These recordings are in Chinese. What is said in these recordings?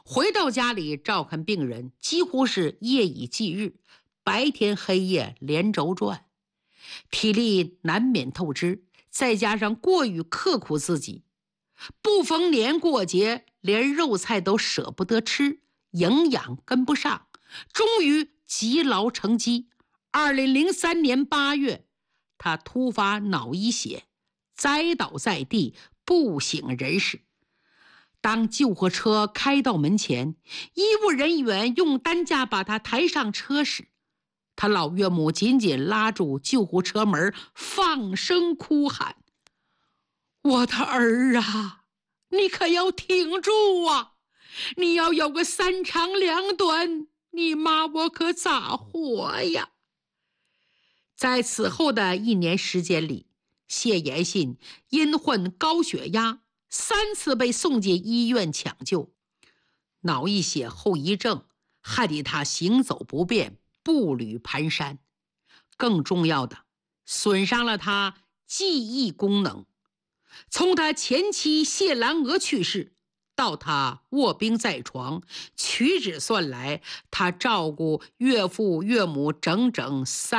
回到家里照看病人，几乎是夜以继日，白天黑夜连轴转，体力难免透支，再加上过于刻苦自己，不逢年过节，连肉菜都舍不得吃，营养跟不上，终于积劳成疾。2003年8月，他突发脑溢血，栽倒在地，不省人事。当救护车开到门前，医务人员用担架把他抬上车时，他老岳母紧紧拉住救护车门，放声哭喊：“我的儿啊，你可要挺住啊！你要有个3长2短，你妈我可咋活呀？”在此后的1年时间里，谢延信因患高血压3次被送进医院抢救，脑溢血后遗症害得他行走不便，步履蹒跚，更重要的，损伤了他记忆功能。从他前妻谢兰娥去世到他卧病在床，屈指算来，他照顾岳父岳母整整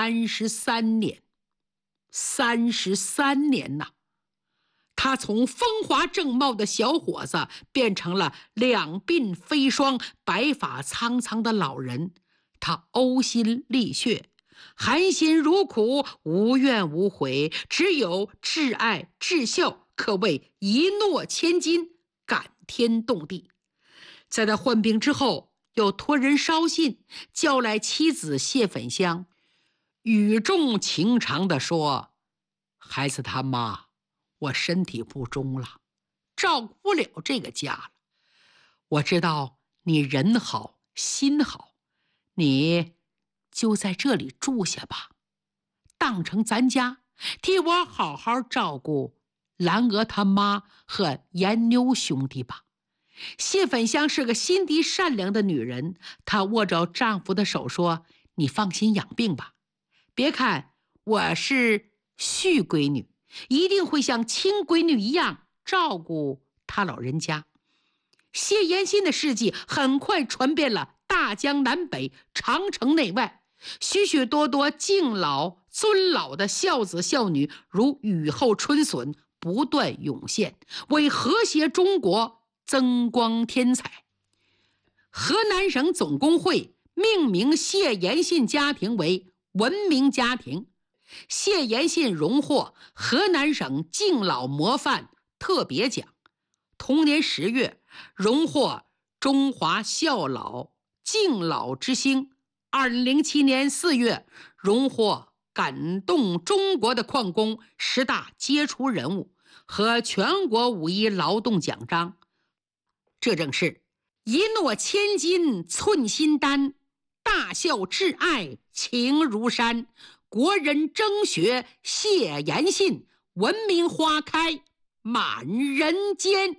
33年。33年呐！他从风华正茂的小伙子变成了两鬓飞霜、白发苍苍的老人。他呕心沥血，含辛茹苦，无怨无悔，只有挚爱至孝，可谓一诺千金，感天动地。在他患病之后，又托人捎信，叫来妻子谢粉香，语重情长地说：“孩子他妈，我身体不中了，照顾不了这个家了。我知道你人好心好，你就在这里住下吧，当成咱家，替我好好照顾兰娥他妈和严妞兄弟吧。”谢粉香是个心地善良的女人，她握着丈夫的手说：“你放心养病吧，别看我是续闺女，一定会像亲闺女一样照顾她老人家。”谢延信的事迹很快传遍了大江南北、长城内外，许许多多敬老尊老的孝子孝女如雨后春笋不断涌现，为和谐中国增光添彩。河南省总工会命名谢延信家庭为文明家庭，谢延信荣获河南省敬老模范特别奖。同年10月，荣获中华孝老敬老之星。2007年4月，荣获感动中国的矿工10大杰出人物和全国5一劳动奖章。这正是一诺千金寸心丹，大孝至爱情如山，国人争学谢延信，文明花开满人间。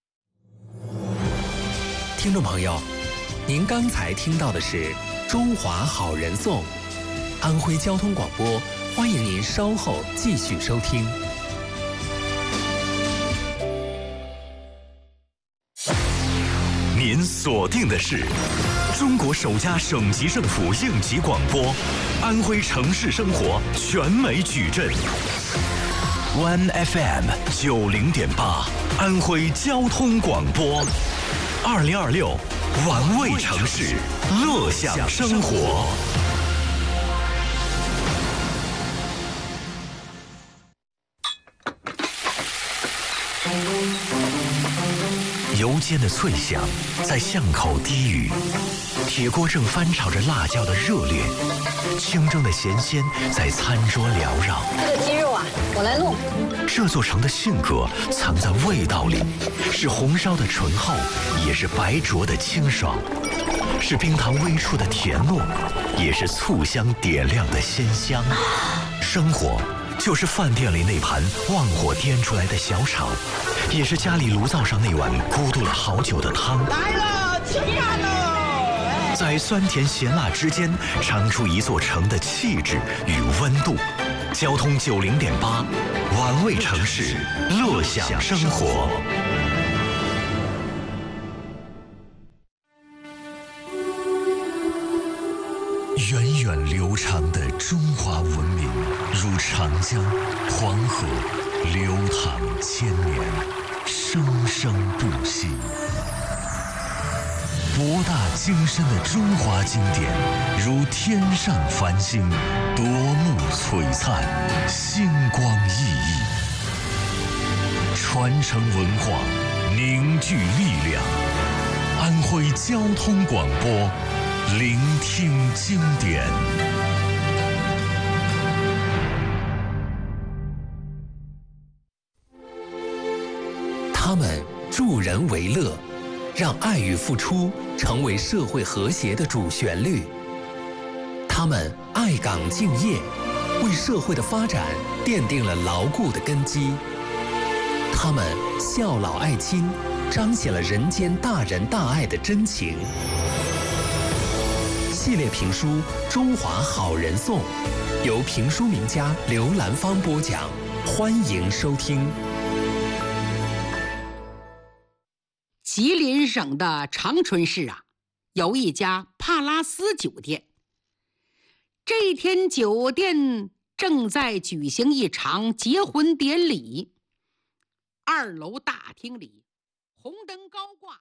听众朋友，您刚才听到的是《中华好人颂》，安徽交通广播，欢迎您稍后继续收听。 您锁定的是中国首家省级政府应急广播，安徽城市生活全美矩阵。One FM 90.8，安徽交通广播，2026，玩味城市，乐享生活。油煎的脆响在巷口低语，铁锅正翻炒着辣椒的热烈，清蒸的咸鲜在餐桌缭绕。 这个鸡肉啊，我来弄。 这座城的性格藏在味道里，是红烧的醇厚，也是白灼的清爽，是冰糖微出的甜糯，也是醋香点亮的鲜香。生活就是饭店里那盘旺火颠出来的小炒，也是家里炉灶上那碗咕嘟了好久的汤。 来了，吃饭了！ 在酸甜咸辣之间，尝出一座城的气质与温度。交通90.8，玩味城市，乐享生活。 源远流长的中华文明，如长江、黄河，流淌千年，生生不息。博大精深的中华经典，如天上繁星，夺目璀璨，星光熠熠。传承文化，凝聚力量。安徽交通广播，聆听经典。 他们助人为乐，让爱与付出成为社会和谐的主旋律。他们爱岗敬业，为社会的发展奠定了牢固的根基。他们孝老爱亲，彰显了人间大仁大爱的真情。系列评书《中华好人颂》，由评书名家刘兰芳播讲，欢迎收听。 吉林省的长春市啊，有一家帕拉斯酒店。这天，酒店正在举行一场结婚典礼。2楼大厅里，红灯高挂，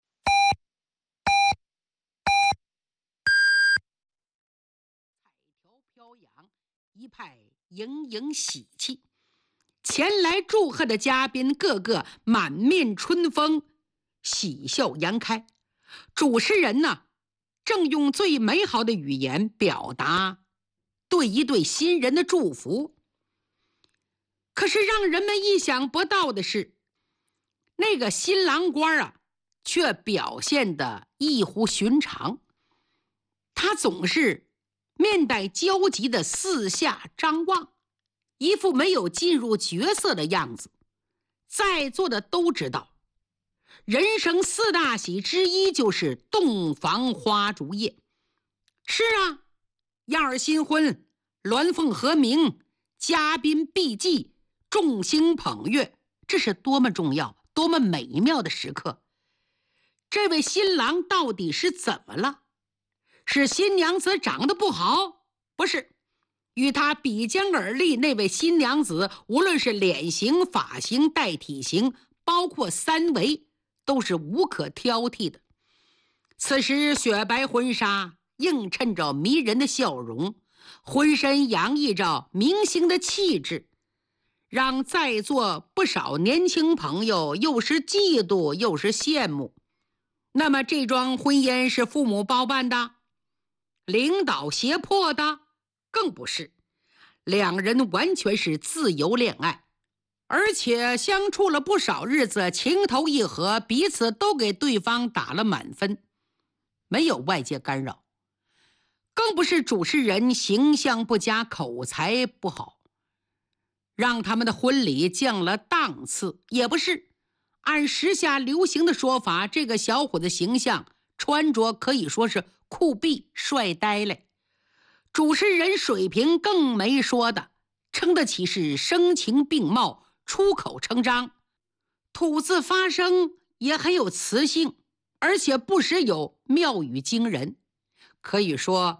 彩条飘扬，一派盈盈喜气。前来祝贺的嘉宾个个满面春风，喜笑颜开。主持人呢，正用最美好的语言表达对一对新人的祝福。可是让人们意想不到的是，那个新郎官啊，却表现得异乎寻常。他总是面带焦急的四下张望，一副没有进入角色的样子。在座的都知道，人生4大喜之一就是洞房花烛夜。是啊，燕儿新婚，鸾凤和鸣，嘉宾毕祭，众星捧月，这是多么重要多么美妙的时刻。这位新郎到底是怎么了？是新娘子长得不好？不是，与他比肩而立那位新娘子，无论是脸型、发型、带体型，包括3围，都是无可挑剔的。此时雪白婚纱映衬着迷人的笑容，浑身洋溢着明星的气质，让在座不少年轻朋友又是嫉妒又是羡慕。那么这桩婚姻是父母包办的，领导胁迫的？更不是，两人完全是自由恋爱，而且相处了不少日子，情投意合，彼此都给对方打了满分，没有外界干扰。更不是主持人形象不佳，口才不好，让他们的婚礼降了档次，也不是。按时下流行的说法，这个小伙子形象穿着可以说是酷毙帅呆了。主持人水平更没说的，称得起是声情并茂，出口成章，吐字发声也很有磁性，而且不时有妙语惊人。可以说